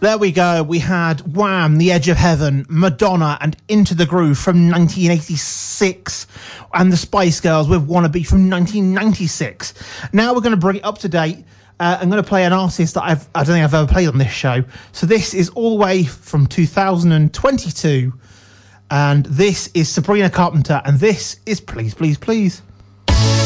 There we go. We had Wham, The Edge of Heaven, Madonna, and Into the Groove from 1986, and the Spice Girls with Wannabe from 1996. Now we're going to bring it up to date. I'm going to play an artist that I don't think I've ever played on this show. So this is all the way from 2022, and this is Sabrina Carpenter, and this is Please, Please, Please.